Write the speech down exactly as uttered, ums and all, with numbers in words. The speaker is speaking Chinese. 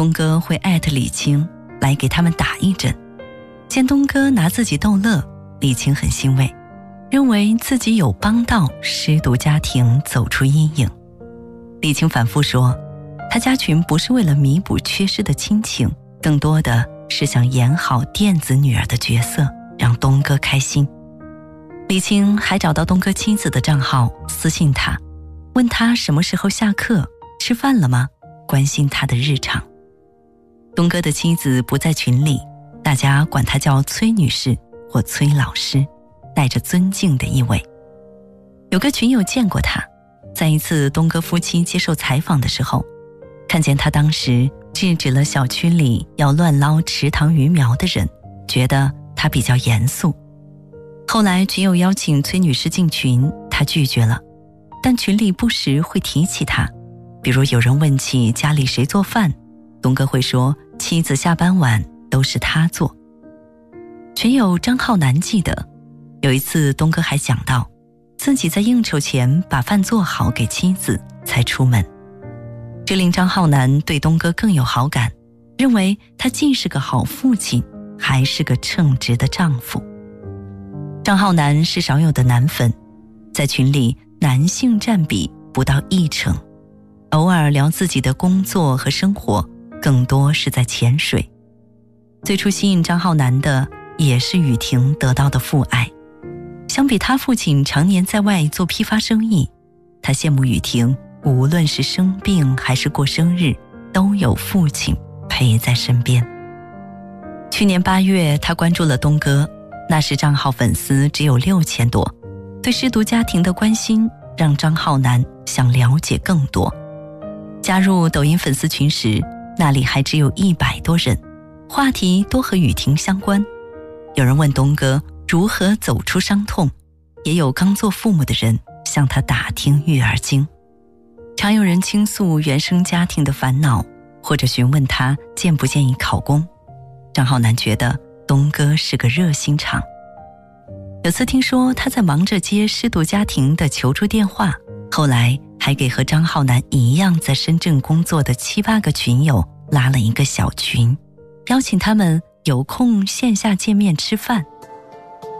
东哥会艾特李青来给他们打一针。见东哥拿自己逗乐，李青很欣慰，认为自己有帮到失独家庭走出阴影。李青反复说，他加群不是为了弥补缺失的亲情，更多的是想演好电子女儿的角色，让东哥开心。李青还找到东哥妻子的账号，私信他，问他什么时候下课，吃饭了吗，关心他的日常。东哥的妻子不在群里，大家管她叫崔女士或崔老师，带着尊敬的意味。有个群友见过她，在一次东哥夫妻接受采访的时候，看见他当时制止了小区里要乱捞池塘鱼苗的人，觉得他比较严肃。后来群友邀请崔女士进群，她拒绝了，但群里不时会提起她，比如有人问起家里谁做饭，东哥会说妻子下班晚都是他做。群友张浩南记得，有一次东哥还讲到自己在应酬前把饭做好给妻子才出门，这令张浩南对东哥更有好感，认为他既是个好父亲，还是个称职的丈夫。张浩南是少有的男粉，在群里男性占比不到一成，偶尔聊自己的工作和生活，更多是在潜水。最初吸引张浩南的也是雨婷得到的父爱，相比他父亲常年在外做批发生意，他羡慕雨婷无论是生病还是过生日，都有父亲陪在身边。去年八月，他关注了东哥，那时账号粉丝只有六千多，对失独家庭的关心让张浩南想了解更多。加入抖音粉丝群时，那里还只有一百多人，话题多和雨婷相关。有人问东哥如何走出伤痛，也有刚做父母的人向他打听育儿经。常有人倾诉原生家庭的烦恼，或者询问他建不建议考公。张浩南觉得东哥是个热心肠。有次听说他在忙着接失独家庭的求助电话，后来还给和张浩南一样在深圳工作的七八个群友拉了一个小群，邀请他们有空线下见面吃饭，